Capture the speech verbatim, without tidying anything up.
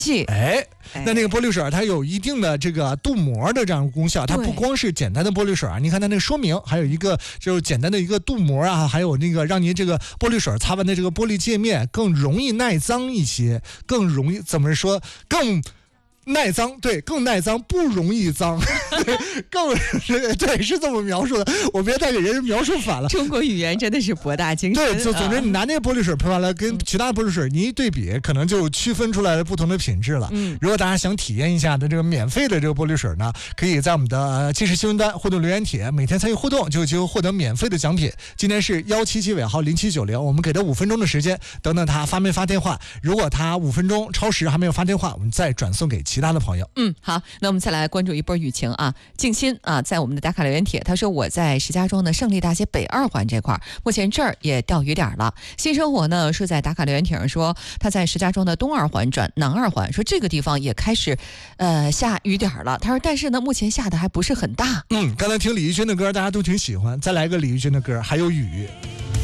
剂。 哎，那那个玻璃水它有一定的这个镀膜的这样的功效，它不光是简单的玻璃水啊，你看它那个说明还有一个就是简单的一个镀膜啊，还有那个让您这个玻璃水擦完的这个玻璃界面更容易耐脏一些，更容易怎么说更。耐脏，对，更耐脏，不容易脏，对，更对，是这么描述的。我别再给人描述反了。 中国语言真的是博大精深。 对，就总之你拿那个玻璃水喷完了，跟其他玻璃水你一对比，可能就区分出来了不同的品质了。嗯，如果大家想体验一下的这个免费的这个玻璃水呢，可以在我们的即时新闻端互动留言帖，每天参与互动就有机会获得免费的奖品。今天是幺七七尾号零七九零，我们给他五分钟的时间，等等他发没发电话。如果他五分钟超时还没有发电话，我们再转送给其他的朋友。 嗯，好，那我们再来关注一波舆情啊。静心啊，在我们的打卡留言帖，他说我在石家庄的胜利大街北二环这块，目前这儿也掉雨点了。新生活呢是在打卡留言帖上说他在石家庄的东二环转南二环，说这个地方也开始呃下雨点了。他说但是呢目前下的还不是很大。 嗯，刚才听李翊君的歌大家都挺喜欢，再来个李翊君的歌，还有雨。